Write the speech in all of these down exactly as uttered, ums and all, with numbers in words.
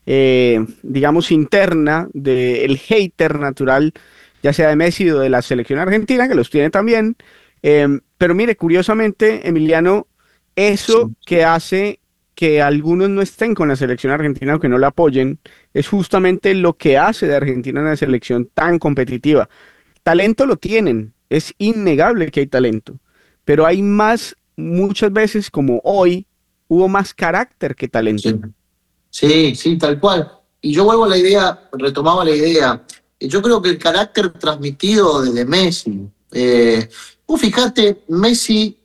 eh, digamos, interna del hater natural, ya sea de Messi o de la selección argentina, que los tiene también. Em, pero mire, curiosamente, Emiliano, eso Sí, que hace que algunos no estén con la selección argentina o que no la apoyen, es justamente lo que hace de Argentina una selección tan competitiva. Talento lo tienen, es innegable que hay talento, pero hay más, muchas veces como hoy, hubo más carácter que talento. sí, sí, sí, tal cual. Y yo vuelvo a la idea, retomaba la idea. eh, Yo creo que el carácter transmitido desde Messi. Eh, vos fijate, Messi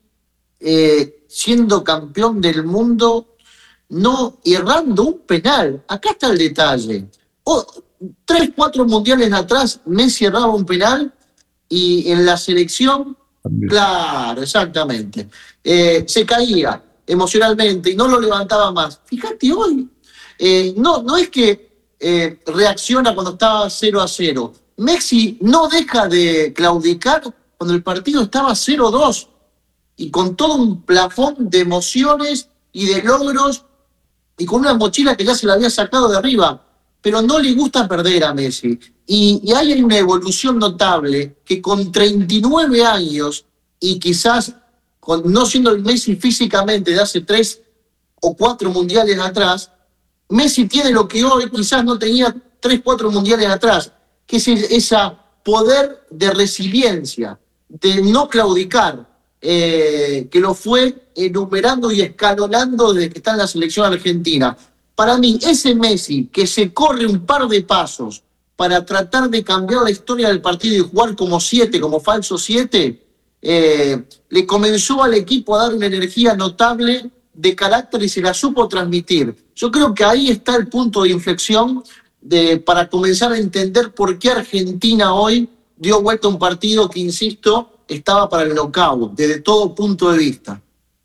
eh, siendo campeón del mundo, no errando un penal. Acá está el detalle. O, tres, cuatro mundiales atrás, Messi erraba un penal y en la selección, también. claro, exactamente, eh, se caía emocionalmente y no lo levantaba más. Fíjate hoy, eh, no, no es que eh, reacciona cuando estaba cero a cero. Messi no deja de claudicar cuando el partido estaba cero dos y con todo un plafón de emociones y de logros y con una mochila que ya se la había sacado de arriba, pero no le gusta perder a Messi. Y, y hay una evolución notable que con treinta y nueve años y quizás con, no siendo el Messi físicamente de hace tres o cuatro mundiales atrás, Messi tiene lo que hoy quizás no tenía tres, cuatro mundiales atrás, que es ese poder de resiliencia, de no claudicar, eh, que lo fue enumerando y escalonando desde que está en la selección argentina. Para mí, ese Messi que se corre un par de pasos para tratar de cambiar la historia del partido y jugar como siete, como falso siete, eh, le comenzó al equipo a dar una energía notable de carácter y se la supo transmitir. Yo creo que ahí está el punto de inflexión de, para comenzar a entender por qué Argentina hoy dio vuelta a un partido que, insisto, estaba para el knockout, desde todo punto de vista.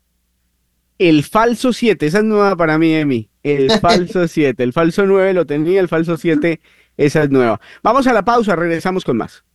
El falso siete, esa es nueva para mí, Emi. El falso siete, el falso nueve lo tenía, el falso siete, esa es nueva. Vamos a la pausa, regresamos con más.